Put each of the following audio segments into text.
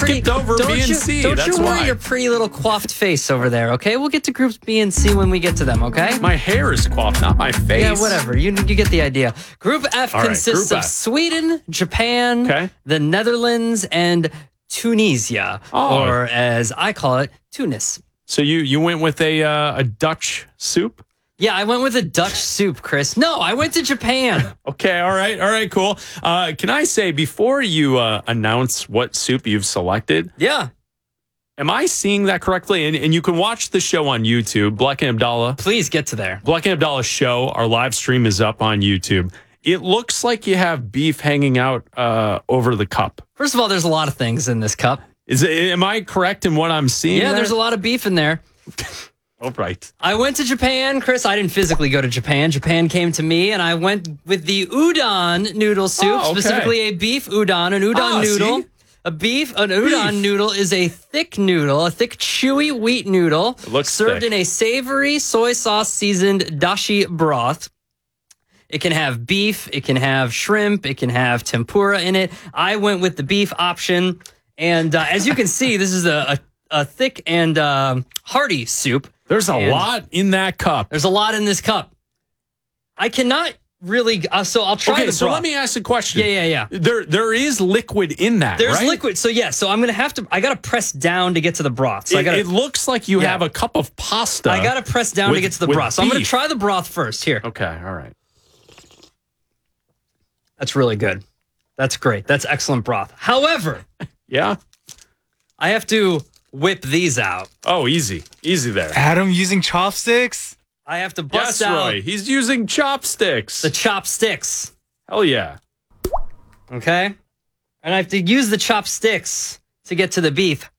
skipped over B and C. Don't That's you worry why. your pretty little coiffed face over there, okay? We'll get to groups B and C when we get to them, okay? My hair is coiffed, not my face. Yeah, whatever. You get the idea. Group F All right, consists Group of F. Sweden, Japan, Okay. the Netherlands, and Tunisia, Oh. or as I call it, Tunis. So you went with a Dutch soup? Yeah, I went with a Dutch soup, Chris. No, I went to Japan. Okay, all right, cool. Can I say, before you announce what soup you've selected, Yeah. am I seeing that correctly? And you can watch the show on YouTube, Black and Abdallah. Please get to there. Black and Abdallah show, our live stream is up on YouTube. It looks like you have beef hanging out over the cup. First of all, there's a lot of things in this cup. Am I correct in what I'm seeing? Yeah, there? there's a lot of beef in there. Oh, right. I went to Japan, Chris. I didn't physically go to Japan. Japan came to me, and I went with the udon noodle soup, Oh, okay. specifically a beef udon. An udon noodle. See? An udon noodle is a thick noodle, a thick, chewy wheat noodle It looks served thick. in a savory soy sauce seasoned dashi broth. It can have beef, it can have shrimp, it can have tempura in it. I went with the beef option, and as you can see, this is a thick and hearty soup. There's a And lot in that cup. There's a lot in this cup. I cannot really. So I'll try. Okay, the so broth. let me ask a question. Yeah. There is liquid in that, There's right? liquid. So yeah. So I'm gonna have to. I gotta press down to get to the broth. So I gotta. It looks like you Yeah. have a cup of pasta. I gotta press down to with- get to the with broth. So I'm gonna beef. try the broth first. Here. Okay, all right. That's really good. That's great. That's excellent broth. However, Yeah? I have to whip these out. Oh, easy. Easy there. Adam using chopsticks? I have to bust Yes, out Roy. He's using chopsticks. the chopsticks. Hell yeah. Okay, and I have to use the chopsticks to get to the beef.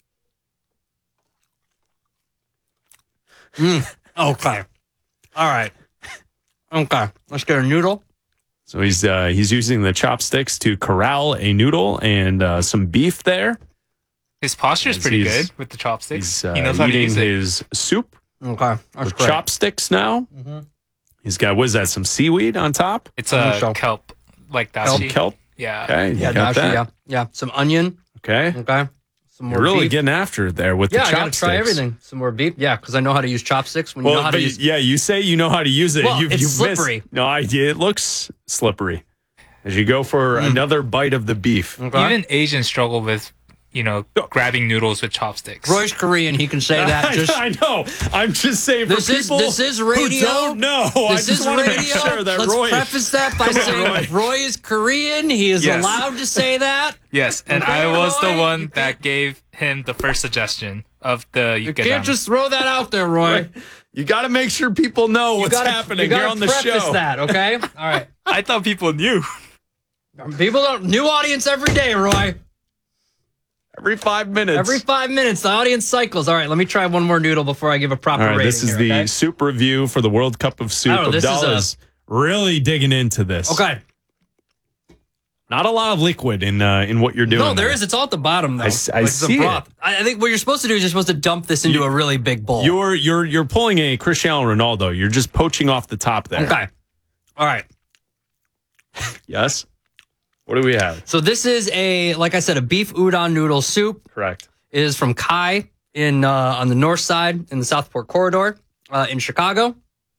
Okay. All right. Okay. Let's get a noodle. So he's using the chopsticks to corral a noodle and some beef there. His posture is Yes, pretty he's- good with the chopsticks. He's He knows how to eating use it. his soup Okay. That's with great. chopsticks now. He's got, what is that, some seaweed on top? It's I think a so. kelp, like Kelp, dashi. kelp. Yeah. Okay, Yeah, you got dashi, that? yeah. Yeah. Some onion. Okay. Okay. Some more You're really beef. getting after it there with Yeah, the I chopsticks. gotta try everything. Some more beef. Yeah, because I know how to use chopsticks. When you Well, know how to but use. yeah, you say you know how to use it. Well, you, it's you slippery. Missed. No, it looks slippery. As you go for another bite of the beef. Okay. Even Asians struggle with, grabbing noodles with chopsticks. Roy's Korean. He can say that. Just I know. I'm just saying for This is- people this is radio. who don't know. I This just is want to radio. make sure that Let's Roy. preface that by Come on, saying Roy is Korean. He is Yes. allowed to say that. Yes, and Okay, I was Roy, the you one can't- that gave him the first suggestion of the You can't just throw that out there, Roy. You got to make sure people know what's happening you here gotta on the preface show. that, okay? All right. I thought people knew. People don't. New audience every day, Roy. Every 5 minutes. Every 5 minutes, the audience cycles. All right, let me try one more noodle before I give a proper All right, rating. this is here, the okay? soup review for the World Cup of Soup. Oh, this is Abdallah's really digging into this. Okay. Not a lot of liquid in what you're doing. No, there is. It's all at the bottom, though. I Like some see it. broth. I think what you're supposed to do is you're supposed to dump this into a really big bowl. You're pulling a Cristiano Ronaldo. You're just poaching off the top there. Okay. All right. Yes. What do we have? So this is like I said, a beef udon noodle soup. Correct. It is from Kai on the north side in the Southport corridor in Chicago.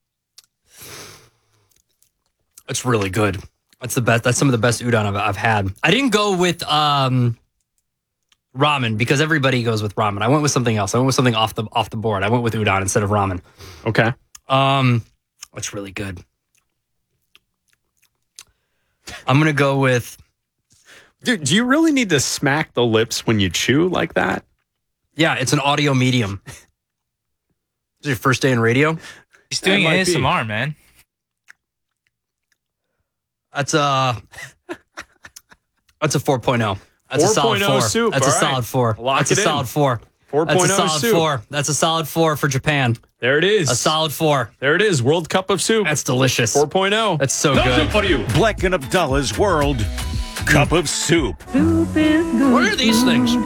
It's really good. That's the best. That's some of the best udon I've had. I didn't go with ramen because everybody goes with ramen. I went with something else. I went with something off the board. I went with udon instead of ramen. Okay. It's really good. I'm gonna go with. Dude, do you really need to smack the lips when you chew like that? Yeah, it's an audio medium. This is your first day in radio? He's doing That might be. ASMR, man. That's a 4.0. That's a solid 4.0 4. soup, That's a all right. solid 4. Lock That's it a in. solid 4. 4.0 That's a solid soup. 4. That's a solid 4 for Japan. There it is. A solid 4. There it is. World Cup of Soup. That's delicious. 4.0. That's so good. for you. Black and Abdallah's World Cup of Soup. What are these things?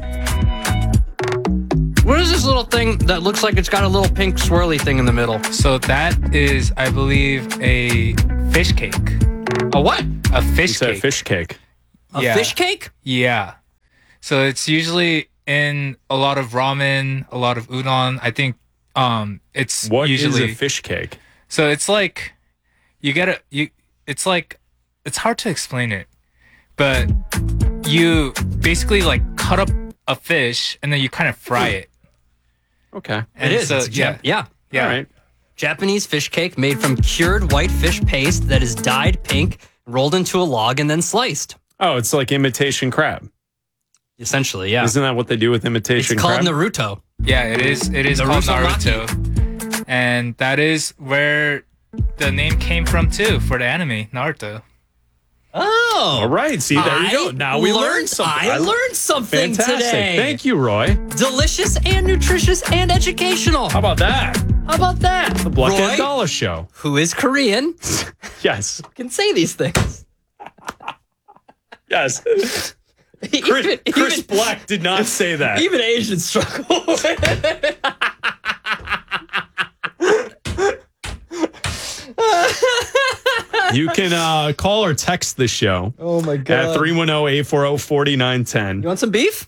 What is this little thing that looks like it's got a little pink swirly thing in the middle? So that is, I believe, a fish cake. A what? A It's fish a cake. fish cake. A Yeah. fish cake? Yeah. So it's usually in a lot of ramen, a lot of udon. I think it's What is usually a fish cake? so it's like it's like it's hard to explain it. But you basically like cut up a fish and then you kind of fry it. Okay. And It is. so, It's yeah. Yeah. All right. Japanese fish cake made from cured white fish paste that is dyed pink, rolled into a log, and then sliced. Oh, it's like imitation crab. Essentially, yeah. Isn't that what they do with It's imitation called crab? Naruto. Yeah, it is. It is called Naruto, and that is where the name came from too for the anime Naruto. Oh. All right. See, there you go. Now we learned something. I learned something Fantastic. today. Thank you, Roy. Delicious and nutritious and educational. How about that? How about that? The Black Roy, and Dollar Show. who is Korean, Yes. can say these things. Yes. even, Chris Black did not say that. even Asians struggle with it. You can call or text the show Oh my at god. 310-840-4910. You want some beef?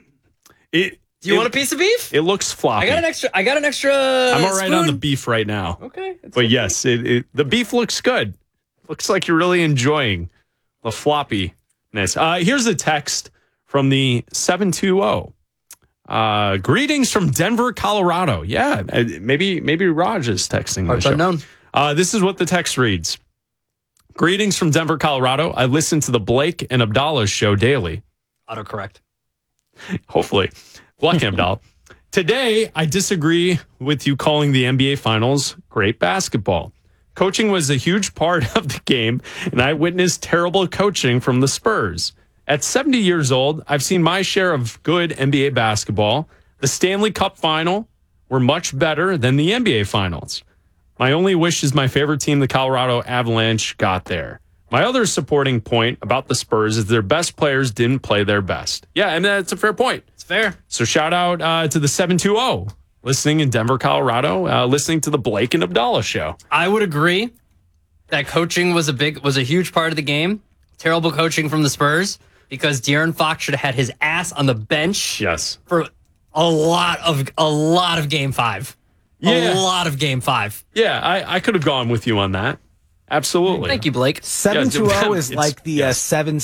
Do you want a piece of beef? It looks floppy. I got an extra. I'm all right on the spoon. beef right now. Okay. But yes, the beef looks good. Looks like you're really enjoying the floppiness. Here's a text from the 720. Greetings from Denver, Colorado. Yeah, maybe Raj is texting Parts the show. unknown. This is what the text reads. Greetings from Denver, Colorado. I listen to the Blake and Abdallah show daily. Autocorrect. Hopefully. Blake and Abdallah. Today, I disagree with you calling the NBA Finals great basketball. Coaching was a huge part of the game, and I witnessed terrible coaching from the Spurs. At 70 years old, I've seen my share of good NBA basketball. The Stanley Cup final were much better than the NBA Finals. My only wish is my favorite team, the Colorado Avalanche, got there. My other supporting point about the Spurs is their best players didn't play their best. Yeah, and that's a fair point. It's fair. So shout out to the 720 listening in Denver, Colorado, listening to the Blake and Abdallah show. I would agree that coaching was a huge part of the game. Terrible coaching from the Spurs because De'Aaron Fox should have had his ass on the bench Yes. for a lot of game 5. Yeah. A lot of game 5. Yeah, I could have gone with you on that. Absolutely. Thank you, Blake. 720 is it's- like the yes.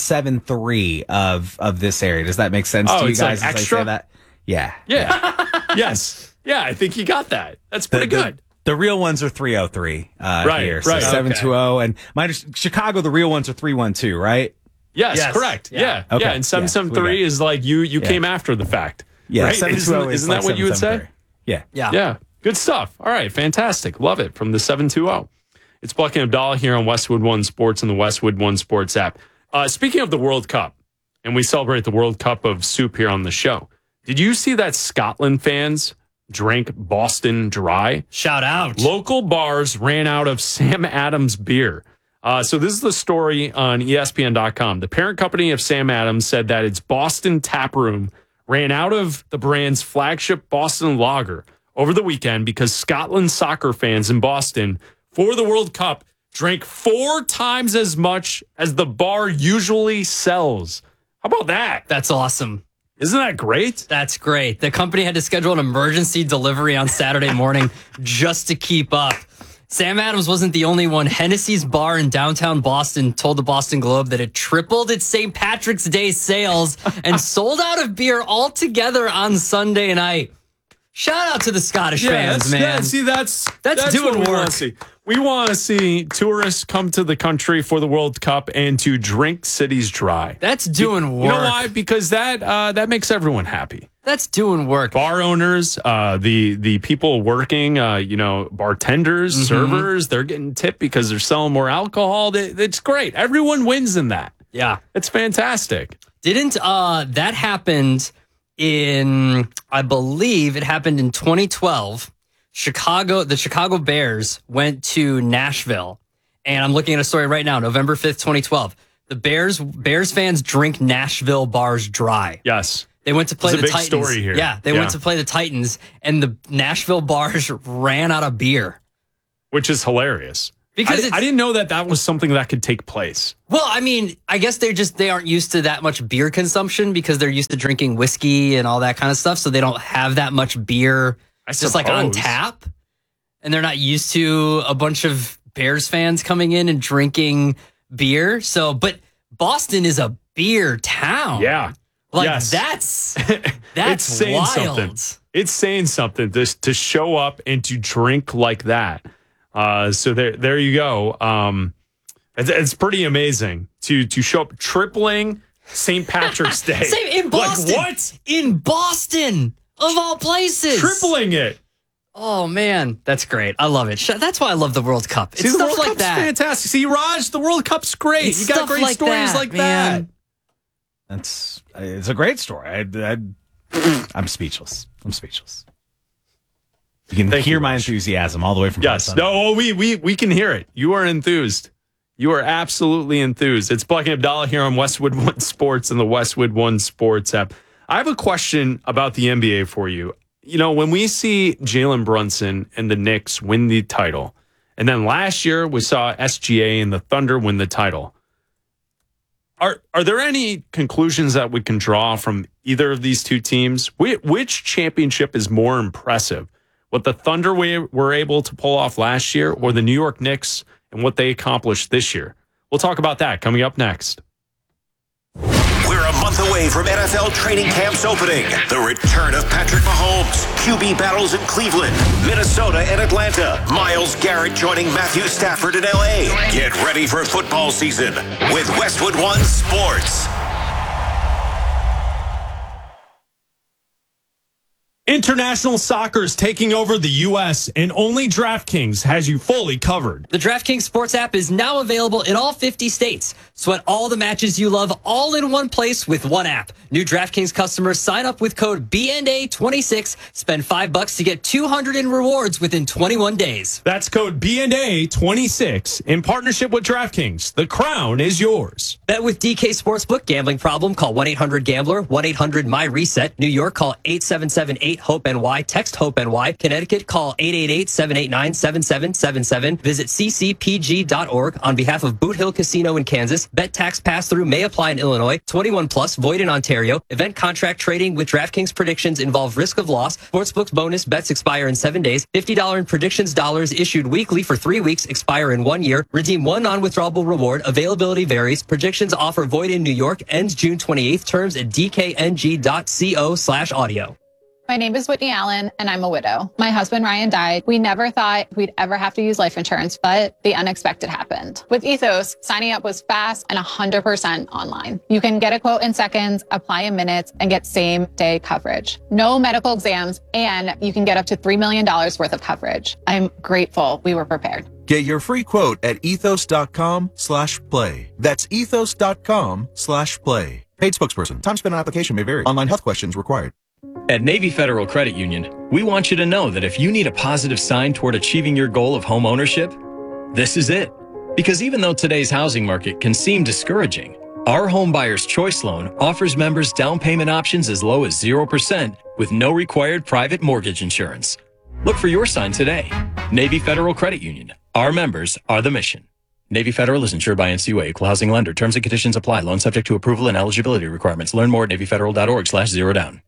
773 of this area. Does that make sense Oh, to you it's like guys as extra? I say that? Yeah. Yeah. Yes. Yeah, I think you got that. That's pretty good. The real ones are 303 Right, here. So right, 720 and Chicago, the real ones are 312, right? Yes, Yes. correct. Yeah. Yeah. Okay. Yeah, and 773 Yeah. is like you came after the fact. Yeah, Right? 720 Isn't that like what you would say? 773. Yeah. Yeah. Yeah. Good stuff. All right. Fantastic. Love it. From the 720. It's Buck and Abdallah here on Westwood One Sports and the Westwood One Sports app. Speaking of the World Cup, and we celebrate the World Cup of soup here on the show. Did you see that Scotland fans drank Boston Dry? Shout out. Local bars ran out of Sam Adams beer. So this is the story on ESPN.com. The parent company of Sam Adams said that its Boston tap room ran out of the brand's flagship Boston Lager over the weekend because Scotland soccer fans in Boston for the World Cup drank 4 times as much as the bar usually sells. How about that? That's awesome. Isn't that great? That's great. The company had to schedule an emergency delivery on Saturday morning just to keep up. Sam Adams wasn't the only one. Hennessy's bar in downtown Boston told the Boston Globe that it tripled its St. Patrick's Day sales and sold out of beer altogether on Sunday night. Shout out to the Scottish fans, man. Yeah, see, that's doing what we work. wanna see. We want to see tourists come to the country for the World Cup and to drink cities dry. That's doing work. You know why? Because that makes everyone happy. That's doing work. Bar owners, the people working, bartenders, servers, they're getting tipped because they're selling more alcohol. It's great. Everyone wins in that. Yeah. It's fantastic. Didn't that happened in, I believe it happened in 2012. The Chicago Bears went to Nashville, and I'm looking at a story right now, November 5th, 2012. The Bears fans drink Nashville bars dry. Yes. They went to play It's a the big Titans. story here. Yeah, they went to play the Titans, and the Nashville bars ran out of beer. Which is hilarious. Because I didn't know that was something that could take place. Well, I mean, I guess they aren't used to that much beer consumption because they're used to drinking whiskey and all that kind of stuff. So they don't have that much beer just like on tap. And they're not used to a bunch of Bears fans coming in and drinking beer. So, but Boston is a beer town. Yeah. Like yes. that's it's saying wild. something. It's saying something to show up and to drink like that. So there you go. It's pretty amazing to show up tripling St. Patrick's Day. Same in Boston. Like what? In Boston, of all places. Tripling it. Oh man, that's great. I love it. That's why I love the World Cup. It's See, the stuff World like Cup's that. fantastic. See, Raj, the World Cup's great. It's you got stuff great like stories that, like man. that. It's a great story. I'm speechless. You can Thank hear you, my Raj. enthusiasm all the way from Yes. No, we can hear it. You are enthused. You are absolutely enthused. It's Buck and Abdallah here on Westwood One Sports and the Westwood One Sports app. I have a question about the NBA for you. You know, when we see Jalen Brunson and the Knicks win the title, and then last year we saw SGA and the Thunder win the title, are there any conclusions that we can draw from either of these two teams? Which championship is more impressive? What the Thunder were able to pull off last year, or the New York Knicks and what they accomplished this year? We'll talk about that coming up next. We're a month away from NFL training camps opening. The return of Patrick Mahomes, QB battles in Cleveland, Minnesota, and Atlanta. Myles Garrett joining Matthew Stafford in LA. Get ready for football season with Westwood One Sports. International soccer is taking over the U.S., and only DraftKings has you fully covered. The DraftKings Sports app is now available in all 50 states. Sweat all the matches you love all in one place with one app. New DraftKings customers sign up with code BNA26, spend $5 to get $200 in rewards within 21 days. That's code BNA26 in partnership with DraftKings. The crown is yours. Bet with DK Sportsbook. Gambling problem? Call 1-800-GAMBLER, 1-800-MY-RESET. New York, call 877-8-HOPE-NY. Text HOPE-NY. Connecticut, call 888-789-7777. Visit ccpg.org. On behalf of Boot Hill Casino in Kansas, bet tax pass-through may apply in Illinois. 21 plus, void in Ontario. Event contract trading with DraftKings predictions involve risk of loss. Sportsbook's bonus bets expire in 7 days. $50 in predictions dollars issued weekly for 3 weeks, expire in 1 year. Redeem one non-withdrawable reward. Availability varies. Predictions offer void in New York. Ends June 28th. Terms at dkng.co/audio. My name is Whitney Allen, and I'm a widow. My husband, Ryan, died. We never thought we'd ever have to use life insurance, but the unexpected happened. With Ethos, signing up was fast and 100% online. You can get a quote in seconds, apply in minutes, and get same-day coverage. No medical exams, and you can get up to $3 million worth of coverage. I'm grateful we were prepared. Get your free quote at ethos.com/play. That's ethos.com/play. Paid spokesperson. Time spent on application may vary. Online health questions required. At Navy Federal Credit Union, we want you to know that if you need a positive sign toward achieving your goal of home ownership, this is it. Because even though today's housing market can seem discouraging, our Home Buyer's Choice Loan offers members down payment options as low as 0% with no required private mortgage insurance. Look for your sign today. Navy Federal Credit Union. Our members are the mission. Navy Federal is insured by NCUA, equal housing lender. Terms and conditions apply. Loan subject to approval and eligibility requirements. Learn more at NavyFederal.org/zerodown.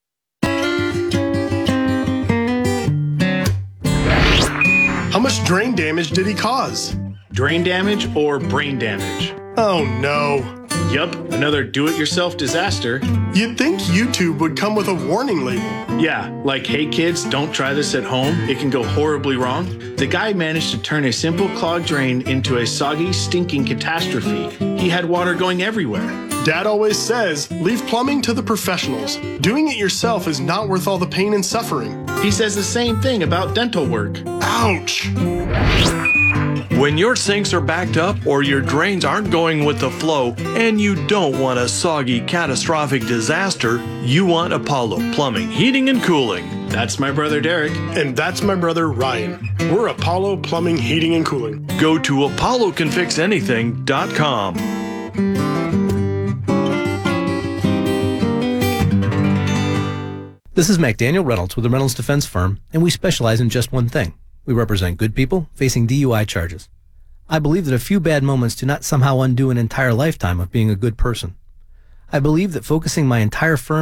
How much drain damage did he cause? Drain damage or brain damage? Oh no. Yup, another do-it-yourself disaster. You'd think YouTube would come with a warning label. Yeah, like, hey kids, don't try this at home. It can go horribly wrong. The guy managed to turn a simple clogged drain into a soggy, stinking catastrophe. He had water going everywhere. Dad always says, leave plumbing to the professionals. Doing it yourself is not worth all the pain and suffering. He says the same thing about dental work. Ouch! When your sinks are backed up or your drains aren't going with the flow and you don't want a soggy, catastrophic disaster, you want Apollo Plumbing, Heating, and Cooling. That's my brother Derek. And that's my brother Ryan. We're Apollo Plumbing, Heating, and Cooling. Go to ApolloCanFixAnything.com. This is McDaniel Reynolds with the Reynolds Defense Firm, and we specialize in just one thing. We represent good people facing DUI charges. I believe that a few bad moments do not somehow undo an entire lifetime of being a good person. I believe that focusing my entire firm